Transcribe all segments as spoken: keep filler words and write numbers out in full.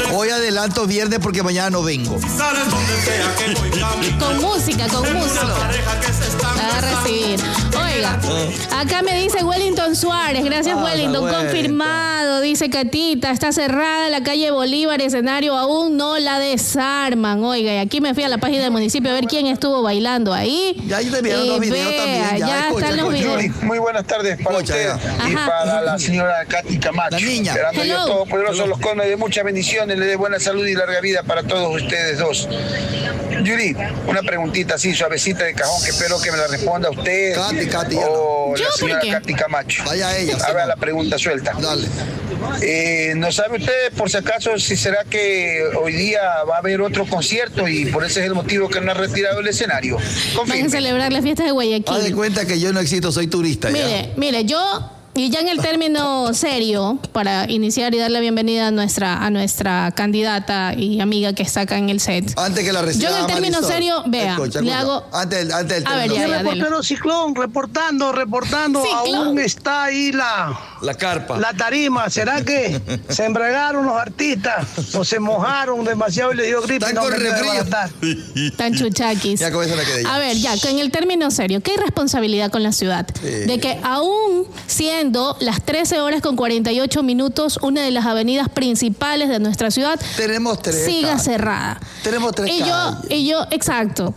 Hoy adelanto viernes porque mañana no vengo. Con música, con música. A recibir. Oiga, acá me dice Wellington Suárez. Gracias, ah, Wellington. Wellington. Confirmado, dice Catita. Está cerrada la calle Bolívar, escenario aún no la desarman. Oiga, y aquí me fui a la página del municipio a ver quién estuvo bailando ahí. Ya yo te enviaron los videos también. Ya, ya escucha, están los escucha. videos. Muy buenas tardes para Escucha, usted y ya. para la señora Katy Camacho. La niña. Esperando Hello. Dios Todopoderoso los come de muchas bendiciones, le dé buena salud y larga vida para todos ustedes dos. Yuri, una preguntita así suavecita de cajón que espero que me la responda usted Katy, Katy, o ¿Yo la por señora qué? Katy Camacho. Vaya ella. A ver la pregunta suelta. Dale. Eh, ¿No sabe usted, por si acaso, si será que hoy día va a haber otro concierto y por ese es el motivo que no ha retirado del escenario? Van a Confirme. celebrar las fiestas de Guayaquil. Haz de cuenta que yo no existo, soy turista. Mire, ya. mire, yo, y ya en el término serio, para iniciar y dar la bienvenida a nuestra, a nuestra candidata y amiga que está acá en el set. Antes que la reciba. Yo en el término Marisol. serio, vea, Escucha, le escucha. hago... Antes, antes del A ver, término. ya, El ya, reportero dele. Ciclón, reportando, reportando. Ciclón. Aún está ahí la, La carpa. la tarima. ¿Será que se embriagaron los artistas o se mojaron demasiado y le dio gripe? Están No, con me quiero refrío. desbaratar. Tan chuchaquis. Ya comienza la querella. A ver, ya, que en el término serio, ¿qué responsabilidad con la ciudad? Sí. De que aún siendo las trece horas con cuarenta y ocho minutos, una de las avenidas principales de nuestra ciudad Tenemos tres siga calles. cerrada. Tenemos tres y yo, calles. y yo, exacto.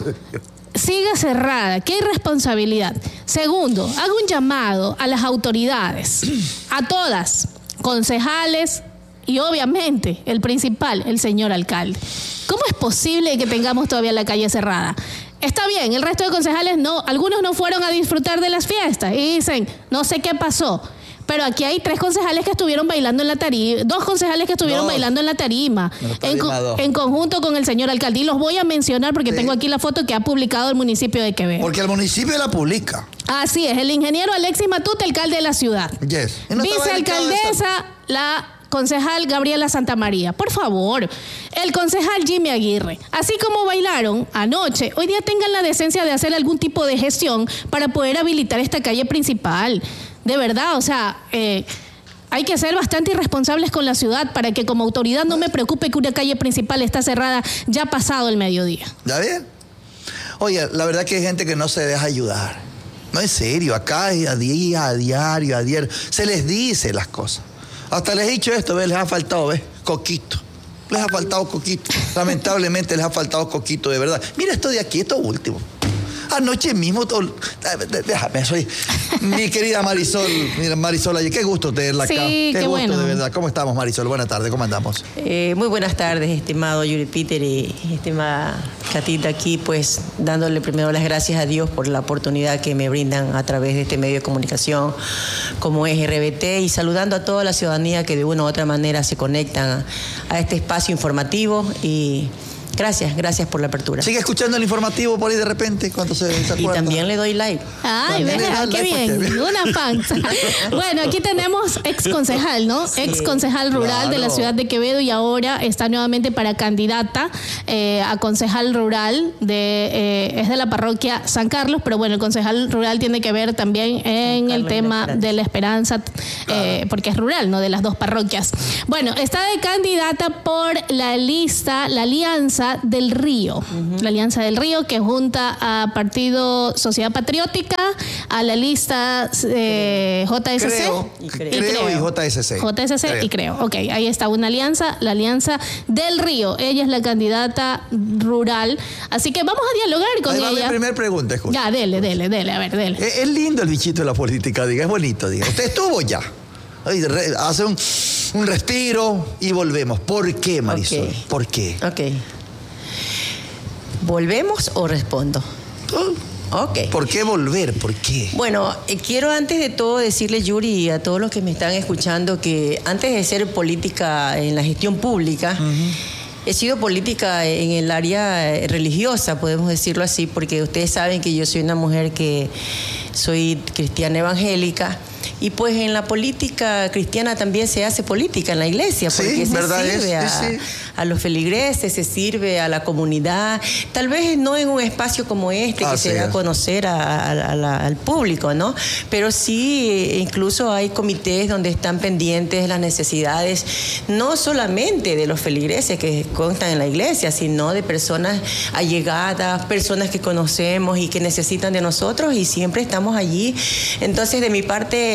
Siga cerrada. ¿Qué irresponsabilidad? Segundo, hago un llamado a las autoridades, a todas, concejales y obviamente el principal, el señor alcalde. ¿Cómo es posible que tengamos todavía la calle cerrada? Está bien, el resto de concejales no, algunos no fueron a disfrutar de las fiestas y dicen, no sé qué pasó. Pero aquí hay tres concejales que estuvieron bailando en la tarima, dos concejales que estuvieron Dos. bailando en la tarima, En la en, tarima, co- dos. en conjunto con el señor alcalde. Y los voy a mencionar porque Sí. tengo aquí la foto que ha publicado el municipio de Quevedo. Porque el municipio la publica. Así es, el ingeniero Alexis Matute, alcalde de la ciudad. Yes. Y no estaba delicado de Vicealcaldesa, la concejal Gabriela Santamaría. Por favor, el concejal Jimmy Aguirre. Así como bailaron anoche, hoy día tengan la decencia de hacer algún tipo de gestión para poder habilitar esta calle principal. De verdad, o sea, eh, hay que ser bastante irresponsables con la ciudad para que como autoridad no me preocupe que una calle principal está cerrada ya pasado el mediodía. ¿Ya ven? Oye, la verdad que hay gente que no se deja ayudar. No es serio, acá es a día, a diario, a diario. Se les dice las cosas. Hasta les he dicho esto, ¿ves? Les ha faltado, ¿ves? Coquito. Les ha faltado coquito. Lamentablemente les ha faltado coquito, de verdad. Mira esto de aquí, esto último. Anoche mismo, todo, déjame, soy mi querida Marisol, mira Marisol, ayer, qué gusto tenerla acá. Sí, qué, qué gusto, bueno. de verdad. ¿Cómo estamos, Marisol? Buenas tardes, ¿cómo andamos? Eh, muy buenas tardes, estimado Yuri Peter y estimada Catita, aquí pues dándole primero las gracias a Dios por la oportunidad que me brindan a través de este medio de comunicación como es R B T y saludando a toda la ciudadanía que de una u otra manera se conectan a, a este espacio informativo y gracias, gracias por la apertura. Sigue escuchando el informativo por ahí de repente cuando se, se Y acuerda. también le doy like. Ay, También le vea, dan qué like bien, porque- una fan. Bueno, aquí tenemos ex concejal, ¿no? Sí, ex concejal rural de la claro. ciudad de Quevedo y ahora está nuevamente para candidata eh, a concejal rural de eh, es de la parroquia San Carlos, pero bueno, el concejal rural tiene que ver también en el Carlos y La tema Esperanza. de la esperanza, eh, porque es rural, ¿no? De las dos parroquias. Bueno, está de candidata por la lista, la Alianza del Río. La Alianza del Río, que junta a Partido Sociedad Patriótica, a la lista eh, J S C. Creo, Y creo, creo. y J S C. J S C Creo. y creo. Ok, ahí está una alianza, la Alianza del Río. Ella es la candidata rural. Así que vamos a dialogar con Ahí va mi ella. primera pregunta, escucha. Ya, dele, dele, dele, a ver, dele. Es, es lindo el bichito de la política, diga, es bonito, diga. Usted estuvo ya. Ay, re- hace un, un respiro y volvemos. ¿Por qué, Marisol? Ok. ¿Por qué? Ok. ¿Volvemos o respondo? Oh, Ok. ¿Por qué volver? ¿Por qué? Bueno, eh, quiero antes de todo decirle, Yuri, y a todos los que me están escuchando, que antes de ser política en la gestión pública, he sido política en el área eh, religiosa, podemos decirlo así, porque ustedes saben que yo soy una mujer que soy cristiana evangélica, Y pues en la política cristiana también se hace política en la iglesia, porque Sí, se verdad sirve es, a, sí, sí. a los feligreses, se sirve a la comunidad, tal vez no en un espacio como este Así que se da es. a conocer a- a- a la- al público, ¿no? Pero sí, incluso hay comités donde están pendientes las necesidades, no solamente de los feligreses que constan en la iglesia, sino de personas allegadas, personas que conocemos y que necesitan de nosotros, y siempre estamos allí. Entonces, de mi parte,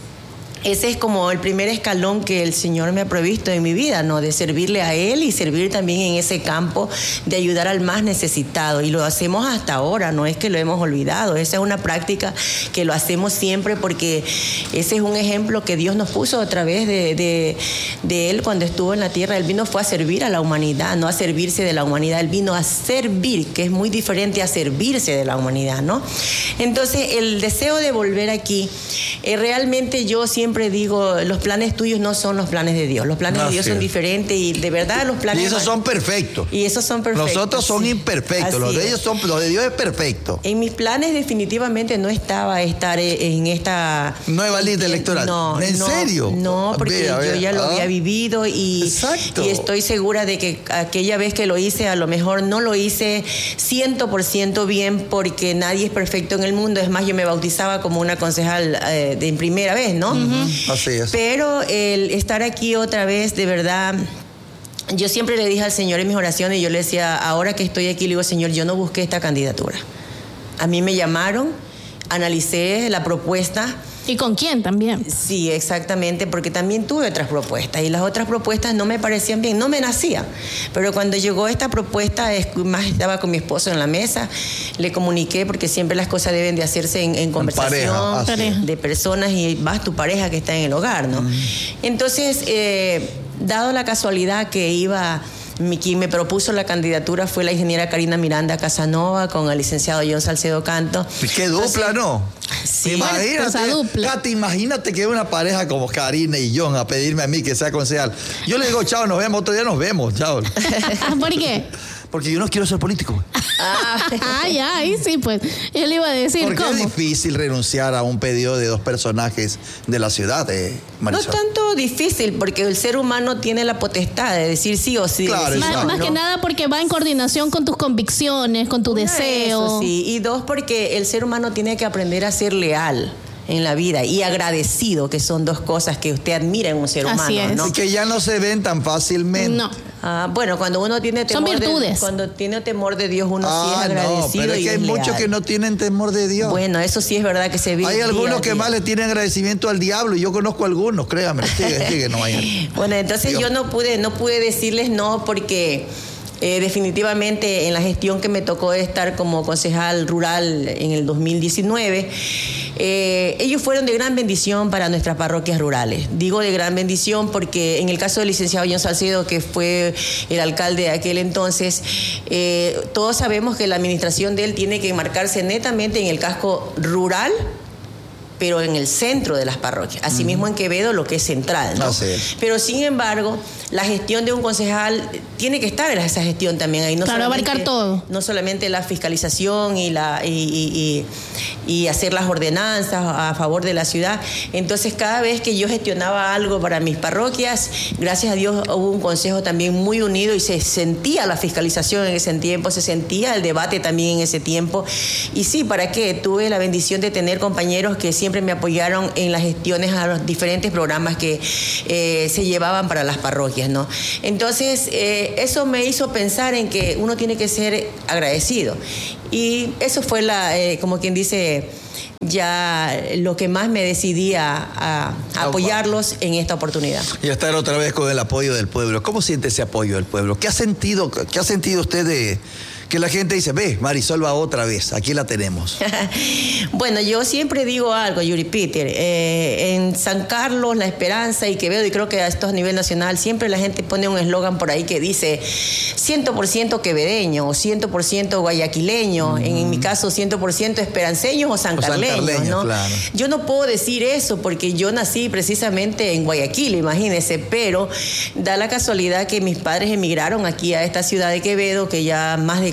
ese es como el primer escalón que el Señor me ha provisto en mi vida, ¿no? De servirle a Él y servir también en ese campo de ayudar al más necesitado. Y lo hacemos hasta ahora, no es que lo hemos olvidado. Esa es una práctica que lo hacemos siempre, porque ese es un ejemplo que Dios nos puso a través de, de, de Él cuando estuvo en la tierra. Él vino fue a servir a la humanidad, no a servirse de la humanidad. Él vino a servir, que es muy diferente a servirse de la humanidad, ¿no? Entonces, el deseo de volver aquí, eh, realmente yo siempre digo, los planes tuyos no son los planes de Dios. Los planes No, de Dios sí. son diferentes, y de verdad los planes... Y esos son perfectos. Y esos son perfectos. Nosotros son sí. imperfectos. Así Los de es. ellos son, los de Dios es perfecto. En mis planes definitivamente no estaba estar en esta... Nueva lista electoral. No, ¿En no, serio? No, porque Vea, vea. yo ya lo Ah. había vivido y, Exacto. y estoy segura de que aquella vez que lo hice, a lo mejor no lo hice ciento por ciento bien, porque nadie es perfecto en el mundo. Es más, yo me bautizaba como una concejal eh, de en primera vez, ¿no? Así es. Pero el estar aquí otra vez, de verdad... Yo siempre le dije al Señor en mis oraciones, y yo le decía, ahora que estoy aquí, le digo, Señor, yo no busqué esta candidatura. A mí me llamaron, analicé la propuesta. ¿Y con quién también? Sí, exactamente, porque también tuve otras propuestas, y las otras propuestas no me parecían bien, no me nacían. Pero cuando llegó esta propuesta, es- más estaba con mi esposo en la mesa, le comuniqué, porque siempre las cosas deben de hacerse en, en conversación pareja, así es. de personas, y más tu pareja que está en el hogar, ¿no? Entonces, eh, dado la casualidad que iba... Mi- Quien me propuso la candidatura fue la ingeniera Karina Miranda Casanova con el licenciado John Salcedo Canto. Qué dupla, ¿no? Sí. Imagínate, Bueno, esa dupla. Katy, imagínate que una pareja como Karina y John a pedirme a mí que sea concejal. Yo le digo, chao, nos vemos, otro día nos vemos, chao. ¿Por qué? Porque yo no quiero ser político. Ah, ya, ahí sí, pues. Yo le iba a decir, Porque es ¿cómo? difícil renunciar a un pedido de dos personajes de la ciudad, eh, No Marisol. tanto difícil, porque el ser humano tiene la potestad de decir sí o sí. Claro, decir Más, exacto. más que no. nada porque va en coordinación con tus convicciones, con tu Una, deseo. eso sí. Y dos, porque el ser humano tiene que aprender a ser leal en la vida y agradecido, que son dos cosas que usted admira en un ser Así humano, es. ¿no? Y que ya no se ven tan fácilmente. No. Ah, bueno, cuando uno tiene Son temor de, virtudes. cuando tiene temor de Dios, uno sí es Ah, agradecido. no, pero es y que hay es muchos leal. que no tienen temor de Dios. Bueno, eso sí es verdad que se vive. Hay día algunos a que día. más le tienen agradecimiento al diablo, y yo conozco algunos, créanme. Sigue, sigue, no hay. Bueno, entonces Dios. yo no pude, no pude decirles no, porque eh, definitivamente en la gestión que me tocó estar como concejal rural en el dos mil diecinueve, eh, ellos fueron de gran bendición para nuestras parroquias rurales. Digo de gran bendición porque en el caso del licenciado John Salcedo, que fue el alcalde de aquel entonces, eh, todos sabemos que la administración de él tiene que enmarcarse netamente en el casco rural, pero en el centro de las parroquias. Asimismo en Quevedo, lo que es central, ¿no? Así es. Pero sin embargo, la gestión de un concejal tiene que estar en esa gestión también ahí. No Claro, solamente- abarcar todo. No solamente la fiscalización y, la, y, y- y- y hacer las ordenanzas a favor de la ciudad. Entonces, cada vez que yo gestionaba algo para mis parroquias, gracias a Dios hubo un consejo también muy unido, y se sentía la fiscalización en ese tiempo, se sentía el debate también en ese tiempo. Y sí, ¿para qué? Tuve la bendición de tener compañeros que siempre me apoyaron en las gestiones a los diferentes programas que eh, se llevaban para las parroquias, ¿no? Entonces, eh, eso me hizo pensar en que uno tiene que ser agradecido. Y eso fue, la, eh, como quien dice, ya lo que más me decidí a, a apoyarlos en esta oportunidad. Y estar otra vez con el apoyo del pueblo. ¿Cómo siente ese apoyo del pueblo? ¿Qué ha sentido, qué ha sentido usted de que la gente dice, ve, Marisol va otra vez, aquí la tenemos? Bueno, yo siempre digo algo, Yuri Peter, eh, en San Carlos, La Esperanza y Quevedo, y creo que esto a nivel nacional, siempre la gente pone un eslogan por ahí que dice cien por ciento quevedeño o cien por ciento guayaquileño, mm. en, en mi caso cien por ciento esperanceños o sancarleños, o sancarleños, ¿no? Claro. Yo no puedo decir eso porque yo nací precisamente en Guayaquil, imagínense, pero da la casualidad que mis padres emigraron aquí a esta ciudad de Quevedo, que ya más de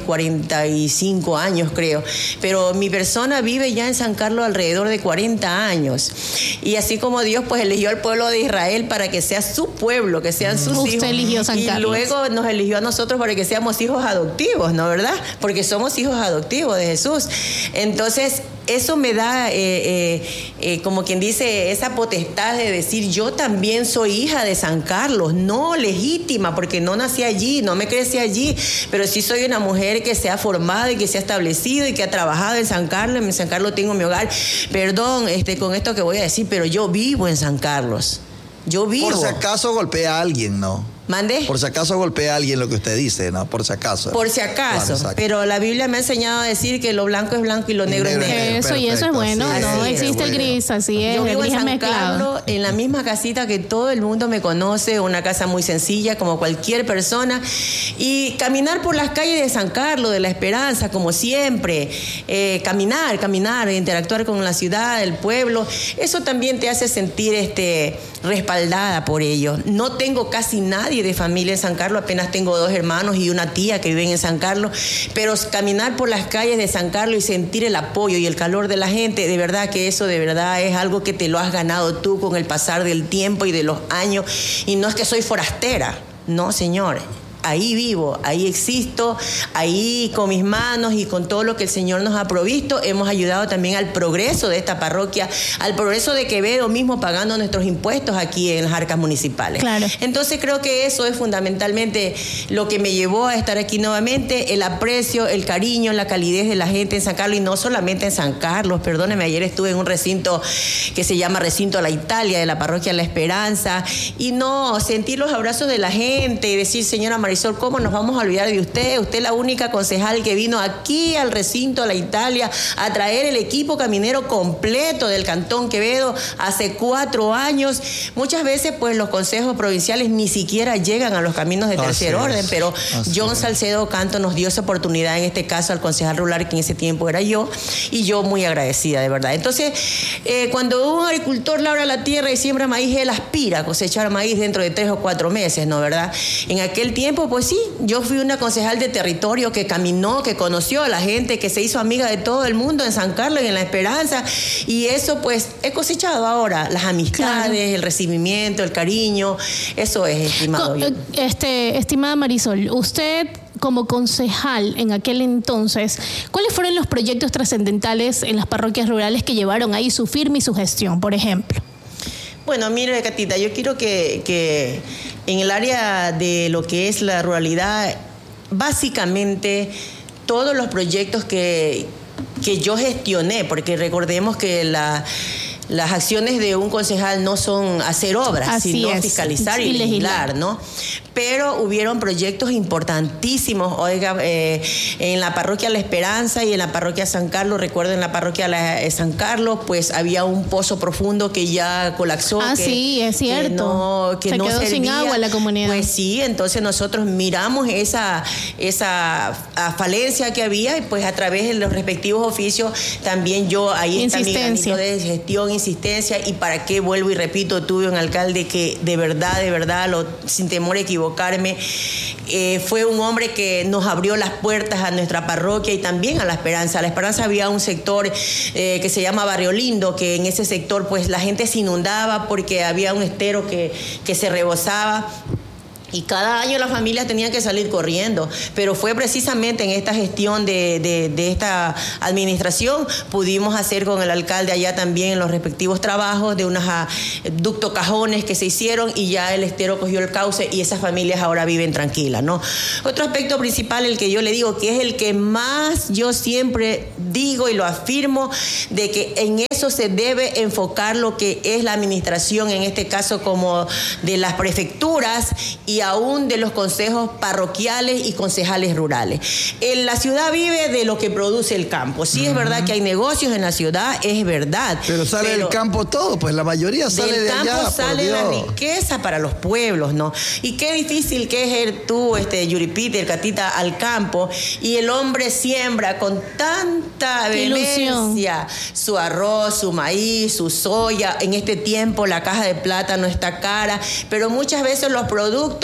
cuarenta y cinco años, creo. Pero mi persona vive ya en San Carlos alrededor de cuarenta años. Y así como Dios pues eligió al pueblo de Israel para que sea su pueblo, que sean sus Usted hijos. eligió San y Carlos. luego nos eligió a nosotros para que seamos hijos adoptivos, ¿no, verdad? Porque somos hijos adoptivos de Jesús. Entonces, eso me da, eh, eh, eh, como quien dice, esa potestad de decir, yo también soy hija de San Carlos, no legítima, porque no nací allí, no me crecí allí, pero sí soy una mujer que se ha formado y que se ha establecido y que ha trabajado en San Carlos. En San Carlos tengo mi hogar. Perdón este, con esto que voy a decir, pero yo vivo en San Carlos. Yo vivo. Por si acaso golpea a alguien, ¿no? ¿Mande? Por si acaso golpea a alguien lo que usted dice, ¿no? Por si acaso. Por si acaso. Claro, pero la Biblia me ha enseñado a decir que lo blanco es blanco y lo negro, negro es negro. Eso, y eso es bueno, Perfecto, no sí, existe es el bueno. gris, así es, Yo el vivo en gris es San mezclado. Carlos, en la misma casita que todo el mundo me conoce, una casa muy sencilla como cualquier persona, y caminar por las calles de San Carlos, de la Esperanza, como siempre, eh, caminar, caminar, interactuar con la ciudad, el pueblo, eso también te hace sentir este, respaldada por ello. No tengo casi nadie de familia en San Carlos, apenas tengo dos hermanos y una tía que viven en San Carlos, pero caminar por las calles de San Carlos y sentir el apoyo y el calor de la gente, de verdad que eso de verdad es algo que te lo has ganado tú con el pasar del tiempo y de los años, y no es que soy forastera, no, señor. Ahí vivo, ahí existo, ahí con mis manos y con todo lo que el Señor nos ha provisto, hemos ayudado también al progreso de esta parroquia, al progreso de Quevedo mismo, pagando nuestros impuestos aquí en las arcas municipales. Claro. Entonces creo que eso es fundamentalmente lo que me llevó a estar aquí nuevamente, el aprecio, el cariño, la calidez de la gente en San Carlos, y no solamente en San Carlos, perdóneme, ayer estuve en un recinto que se llama Recinto La Italia, de la parroquia La Esperanza, y no, sentir los abrazos de la gente y decir, señora María Marisol, ¿cómo nos vamos a olvidar de usted? Usted es la única concejal que vino aquí al recinto La Italia a traer el equipo caminero completo del Cantón Quevedo hace cuatro años. Muchas veces, pues, los consejos provinciales ni siquiera llegan a los caminos de tercer Así orden, es. pero Así John es. Salcedo Canto nos dio esa oportunidad, en este caso al concejal rural, que en ese tiempo era yo, y yo muy agradecida, de verdad. Entonces, eh, cuando un agricultor labra la tierra y siembra maíz, él aspira a cosechar maíz dentro de tres o cuatro meses, ¿no, verdad? En aquel tiempo, pues sí, yo fui una concejal de territorio que caminó, que conoció a la gente, que se hizo amiga de todo el mundo en San Carlos y en La Esperanza, y eso pues he cosechado ahora, las amistades, claro, el recibimiento, el cariño, eso es, estimado. Co- este, estimada Marisol, usted como concejal en aquel entonces, ¿cuáles fueron los proyectos trascendentales en las parroquias rurales que llevaron ahí su firma y su gestión, por ejemplo? Bueno, mire, Catita, yo quiero que, que en el área de lo que es la ruralidad, básicamente todos los proyectos que, que yo gestioné, porque recordemos que la... las acciones de un concejal no son hacer obras, Así sino es. fiscalizar y, Y legislar, legislar, ¿no? Pero hubieron proyectos importantísimos, oiga, eh, en la parroquia La Esperanza y en la parroquia San Carlos, recuerdo en la parroquia La, eh, San Carlos, pues había un pozo profundo que ya colapsó. Ah, que, sí, es cierto. Que no, que Se no quedó servía. sin agua la comunidad. Pues sí, entonces nosotros miramos esa, esa falencia que había, y pues a través de los respectivos oficios, también yo, ahí está mi granito de gestión, insistencia, y para qué vuelvo y repito, tuve un alcalde que de verdad, de verdad, lo, sin temor a equivocarme, eh, fue un hombre que nos abrió las puertas a nuestra parroquia y también a La Esperanza. A La Esperanza había un sector eh, que se llama Barrio Lindo, que en ese sector pues la gente se inundaba porque había un estero que, que se rebosaba. Y cada año las familias tenían que salir corriendo, pero fue precisamente en esta gestión de, de, de esta administración, pudimos hacer con el alcalde allá también los respectivos trabajos de unos ductocajones que se hicieron, y ya el estero cogió el cauce y esas familias ahora viven tranquilas, ¿no? Otro aspecto principal, el que yo le digo, que es el que más yo siempre digo y lo afirmo, de que en eso se debe enfocar lo que es la administración, en este caso como de las prefecturas y aún de los consejos parroquiales y concejales rurales. En la ciudad vive de lo que produce el campo. Sí, uh-huh. Es verdad que hay negocios en la ciudad, es verdad. Pero sale pero del campo todo, pues la mayoría sale de allá. Del campo sale por la Dios. riqueza para los pueblos, ¿no? Y qué difícil que es ir tú, este, Yuri Peter, Catita, al campo, y el hombre siembra con tanta vehemencia su arroz, su maíz, su soya. En este tiempo la caja de plátano está cara, pero muchas veces los productos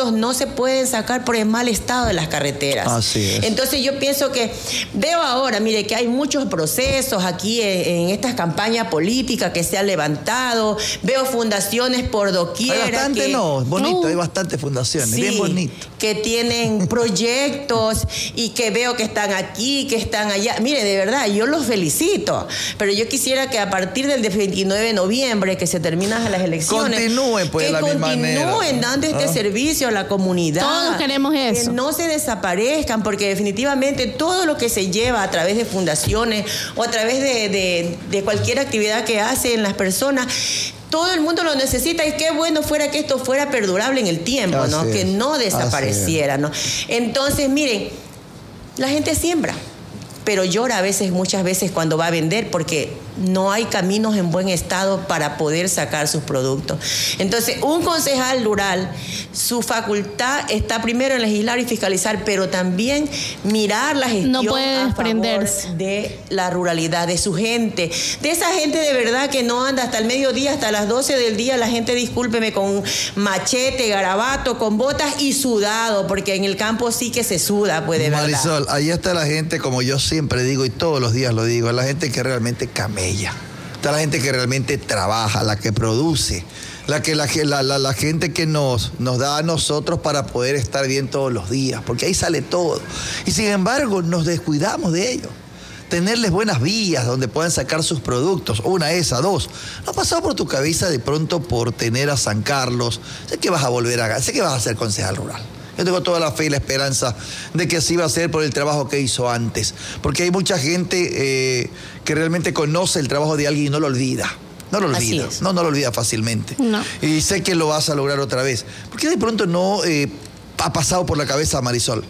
productos no se pueden sacar por el mal estado de las carreteras. Así es. Entonces yo pienso que veo ahora, mire, que hay muchos procesos aquí en, en estas campañas políticas que se han levantado, veo fundaciones por doquier. Hay bastante, que, no, bonito, no. hay bastantes fundaciones, sí, bien bonito. que tienen proyectos y que veo que están aquí, que están allá. Mire, de verdad, yo los felicito, pero yo quisiera que a partir del veintinueve de noviembre, que se terminan las elecciones, continúen pues que de la misma manera. continúen dando este ¿Ah? servicio a la comunidad. Todos queremos eso. Que no se desaparezcan, porque definitivamente todo lo que se lleva a través de fundaciones o a través de, de, de cualquier actividad que hacen las personas, todo el mundo lo necesita y qué bueno fuera que esto fuera perdurable en el tiempo, Así ¿no? es. Que no Así desapareciera, ¿no? Entonces, miren, la gente siembra, pero llora a veces, muchas veces cuando va a vender, porque no hay caminos en buen estado para poder sacar sus productos. Entonces, un concejal rural, su facultad está primero en legislar y fiscalizar, pero también mirar la gestión No puede a favor desprenderse de la ruralidad, de su gente, de esa gente de verdad que no anda hasta el mediodía, hasta las doce del día, la gente, discúlpeme, con machete, garabato, con botas y sudado, porque en el campo sí que se suda, pues de verdad. Marisol, ahí está la gente, como yo siempre digo y todos los días lo digo, la gente que realmente camella. Está la gente que realmente trabaja, la que produce, la, que, la, la, la, la gente que nos, nos da a nosotros para poder estar bien todos los días, porque ahí sale todo. Y sin embargo, nos descuidamos de ello. Tenerles buenas vías donde puedan sacar sus productos, una esa, dos. ¿No ha pasado por tu cabeza de pronto por tener a San Carlos? Sé que vas a volver a, sé que vas a ser concejal rural. Yo tengo toda la fe y la esperanza de que así va a ser por el trabajo que hizo antes. Porque hay mucha gente eh, que realmente conoce el trabajo de alguien y no lo olvida. No lo olvida. No, no lo olvida fácilmente. No. Y sé que lo vas a lograr otra vez. ¿Por qué de pronto no eh, ha pasado por la cabeza, Marisol?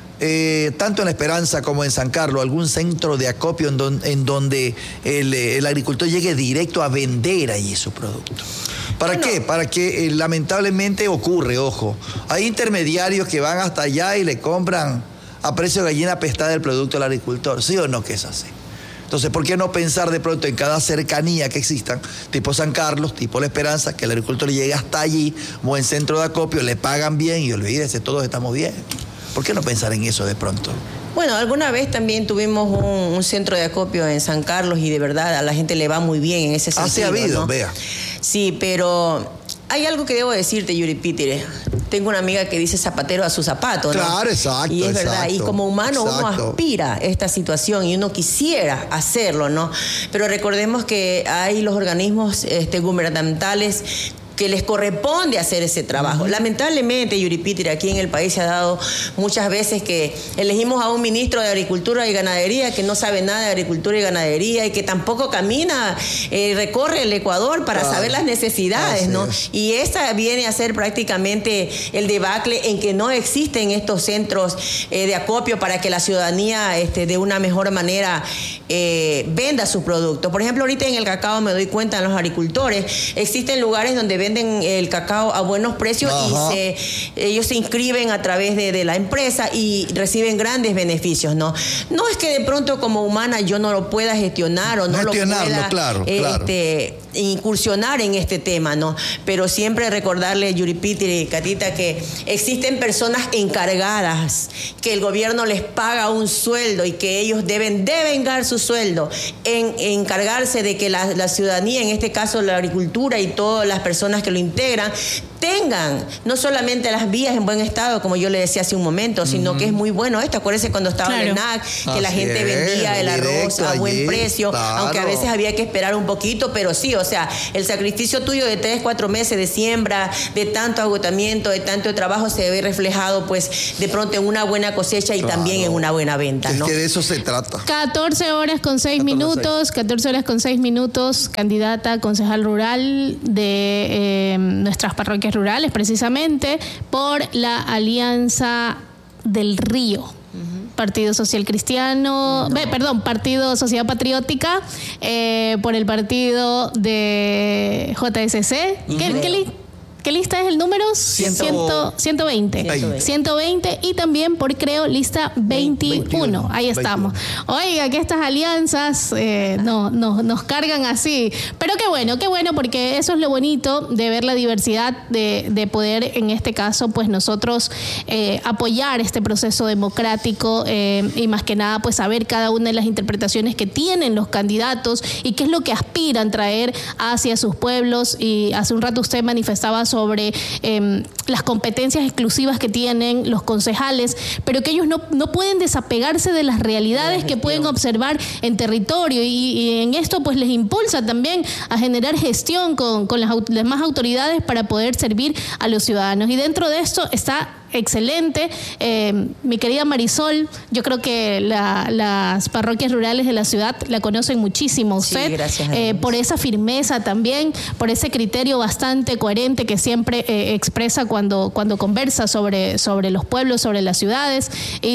Eh, tanto en La Esperanza como en San Carlos, algún centro de acopio en, don, en donde el, el agricultor llegue directo a vender allí su producto. ¿Para Bueno. qué? Para que eh, lamentablemente ocurre, ojo, hay intermediarios que van hasta allá y le compran a precio de gallina pestada el producto al agricultor, ¿sí o no que es así? Entonces, ¿por qué no pensar de pronto en cada cercanía que existan, tipo San Carlos, tipo La Esperanza, que el agricultor llegue hasta allí, buen centro de acopio, le pagan bien y olvídese, todos estamos bien? ¿Por qué no pensar en eso de pronto? Bueno, alguna vez también tuvimos un, un centro de acopio en San Carlos y de verdad a la gente le va muy bien en ese sentido. Así ha habido, ¿no? vea. Sí, pero hay algo que debo decirte, Yuri Pítere. Tengo una amiga que dice zapatero a su zapato, ¿no? Claro, exacto. Y es verdad, exacto, y como humano exacto. uno aspira a esta situación y uno quisiera hacerlo, ¿no? Pero recordemos que hay los organismos este, gubernamentales que les corresponde hacer ese trabajo. Uh-huh. Lamentablemente, Yuri Pítere, aquí en el país se ha dado muchas veces que elegimos a un ministro de Agricultura y Ganadería que no sabe nada de Agricultura y Ganadería y que tampoco camina, eh, recorre el Ecuador para claro. saber las necesidades, ¿no? Es. Y esa viene a ser prácticamente el debacle en que no existen estos centros eh, de acopio para que la ciudadanía este, de una mejor manera eh, venda sus productos. Por ejemplo, ahorita en el cacao me doy cuenta en los agricultores, existen lugares donde venden el cacao a buenos precios. Ajá. Y se, ellos se inscriben a través de, de la empresa y reciben grandes beneficios, ¿no? No es que de pronto como humana yo no lo pueda gestionar o no lo pueda claro, eh, claro. Este, incursionar en este tema, ¿no? Pero siempre recordarle, Yuri Pítere y Catita, que existen personas encargadas, que el gobierno les paga un sueldo y que ellos deben devengar su sueldo en, en encargarse de que la, la ciudadanía, en este caso la agricultura y todas las personas que lo integran, tengan no solamente las vías en buen estado, como yo le decía hace un momento, sino mm. que es muy bueno esto. Acuérdense cuando estaba claro. en el N A C, que Así la gente es, vendía el arroz a buen allí, precio, claro. aunque a veces había que esperar un poquito, pero sí, o sea, el sacrificio tuyo de tres, cuatro meses de siembra, de tanto agotamiento, de tanto trabajo, se ve reflejado, pues, de pronto en una buena cosecha y claro. también en una buena venta, es ¿no? que de eso se trata. catorce horas con seis minutos, catorce horas con seis minutos, candidata concejal rural de eh, nuestras parroquias rurales, precisamente por la Alianza del Río. Partido Social Cristiano, no. eh, perdón, Partido Sociedad Patriótica, eh, por el partido de J S C. Uh-huh. ¿Qué, ¿qué li- ¿Qué lista es el número? Ciento... ciento veinte. ciento veinte y también por Creo lista veintiuno. veintiuno. Ahí estamos. veintiuno. Oiga, que estas alianzas eh, no, no, nos cargan así. Pero qué bueno, qué bueno, porque eso es lo bonito de ver la diversidad, de, de poder, en este caso, pues nosotros eh, apoyar este proceso democrático eh, y más que nada, pues saber cada una de las interpretaciones que tienen los candidatos y qué es lo que aspiran traer hacia sus pueblos. Y hace un rato usted manifestaba sobre eh, las competencias exclusivas que tienen los concejales, pero que ellos no, no pueden desapegarse de las realidades que pueden observar en territorio y, y en esto pues les impulsa también a generar gestión con, con las, las demás autoridades para poder servir a los ciudadanos. Y dentro de esto está excelente. Eh, mi querida Marisol, yo creo que la, las parroquias rurales de la ciudad la conocen muchísimo usted. Sí, gracias a Dios. Eh, por esa firmeza también, por ese criterio bastante coherente que siempre eh, expresa cuando, cuando conversa sobre, sobre los pueblos, sobre las ciudades.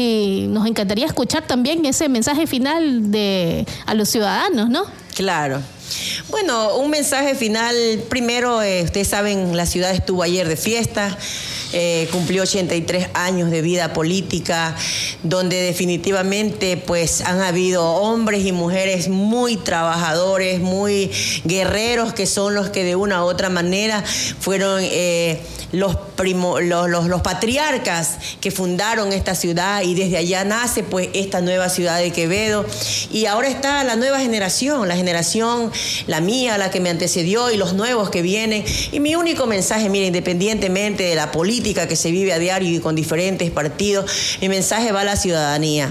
Y nos encantaría escuchar también ese mensaje final de, a los ciudadanos, ¿no? Claro. Bueno, un mensaje final. Primero, eh, ustedes saben, la ciudad estuvo ayer de fiesta. Eh, cumplió ochenta y tres años de vida política, donde definitivamente pues han habido hombres y mujeres muy trabajadores, muy guerreros, que son los que de una u otra manera fueron eh, los, primo, los, los, los patriarcas que fundaron esta ciudad, y desde allá nace pues esta nueva ciudad de Quevedo. Y ahora está la nueva generación, la generación, la mía, la que me antecedió, y los nuevos que vienen. Y mi único mensaje, mire, independientemente de la política que se vive a diario y con diferentes partidos, mi mensaje va a la ciudadanía.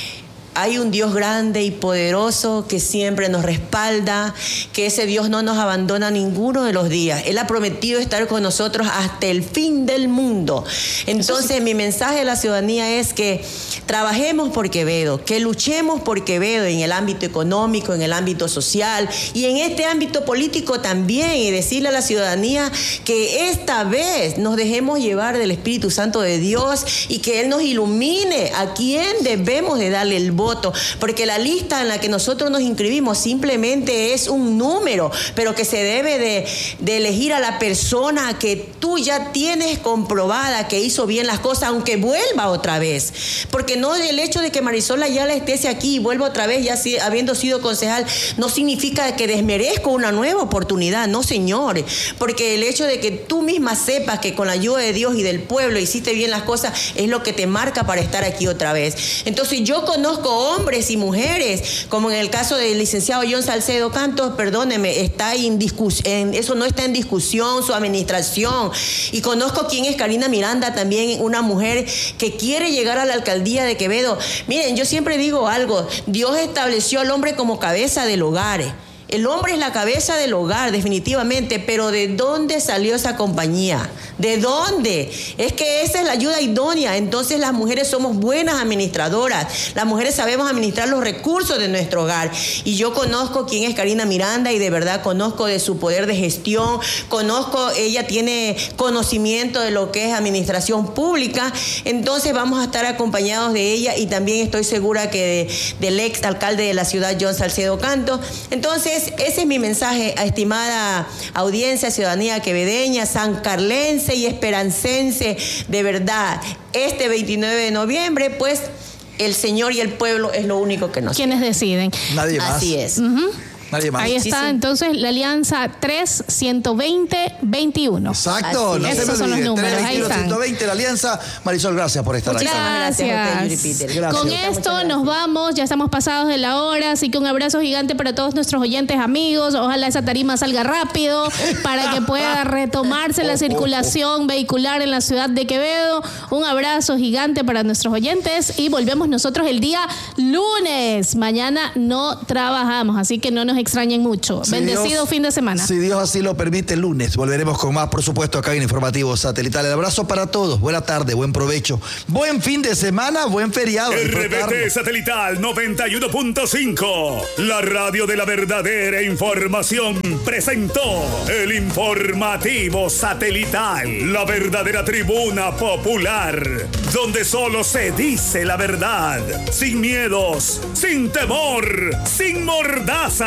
Hay un Dios grande y poderoso que siempre nos respalda, que ese Dios no nos abandona ninguno de los días. Él ha prometido estar con nosotros hasta el fin del mundo. Entonces, sí, mi mensaje a la ciudadanía es que trabajemos por Quevedo, que luchemos por Quevedo en el ámbito económico, en el ámbito social y en este ámbito político también, y decirle a la ciudadanía que esta vez nos dejemos llevar del Espíritu Santo de Dios y que Él nos ilumine a quién debemos de darle el voto. Porque la lista en la que nosotros nos inscribimos simplemente es un número, pero que se debe de, de elegir a la persona que tú ya tienes comprobada que hizo bien las cosas, aunque vuelva otra vez. Porque no el hecho de que Marisol Ayala esté aquí y vuelva otra vez, ya si, habiendo sido concejal, no significa que desmerezco una nueva oportunidad, no, señores. Porque el hecho de que tú misma sepas que con la ayuda de Dios y del pueblo hiciste bien las cosas es lo que te marca para estar aquí otra vez. Entonces yo conozco hombres y mujeres, como en el caso del licenciado John Salcedo Cantos, perdóneme, está en discusión, eso no está en discusión, su administración. Y conozco quién es Karina Miranda, también una mujer que quiere llegar a la alcaldía de Quevedo. Miren, yo siempre digo algo, Dios estableció al hombre como cabeza del hogar. El hombre es la cabeza del hogar, definitivamente, pero ¿de dónde salió esa compañía? ¿De dónde? Es que esa es la ayuda idónea. Entonces las mujeres somos buenas administradoras. Las mujeres sabemos administrar los recursos de nuestro hogar. Y yo conozco quién es Karina Miranda y de verdad conozco de su poder de gestión. Conozco, ella tiene conocimiento de lo que es administración pública. Entonces vamos a estar acompañados de ella y también estoy segura que de, del ex alcalde de la ciudad, John Salcedo Cantos. Entonces, ese es mi mensaje, estimada audiencia, ciudadanía quevedeña, sancarlense y esperancense. De verdad, este veintinueve de noviembre, pues, el Señor y el pueblo es lo único que nos... ¿Quiénes deciden? Nadie más. Así es. Uh-huh. Nadie más. Ahí está, sí, sí. Entonces la alianza tres, ciento veinte, veintiuno. Exacto, Así no es. se me Esos son los olvide. números, tres, ahí veintiuno, están. ciento veinte, la alianza. Marisol, gracias por estar Muchísimas acá. gracias a usted, Gracias. Yuri Peter. Gracias. Con Muchas esto gracias. nos vamos, ya estamos pasados de la hora, así que un abrazo gigante para todos nuestros oyentes, amigos. Ojalá esa tarima salga rápido para que pueda retomarse la circulación vehicular en la ciudad de Quevedo. Un abrazo gigante para nuestros oyentes y volvemos nosotros el día lunes. Mañana no trabajamos, así que no nos extrañen mucho. Si Bendecido Dios, fin de semana. Si Dios así lo permite, el lunes volveremos con más, por supuesto, acá en Informativo Satelital. El abrazo para todos. Buena tarde, buen provecho. Buen fin de semana, buen feriado. R B T Satelital noventa y uno punto cinco. La radio de la verdadera información presentó el Informativo Satelital. La verdadera tribuna popular. Donde solo se dice la verdad. Sin miedos, sin temor, sin mordaza.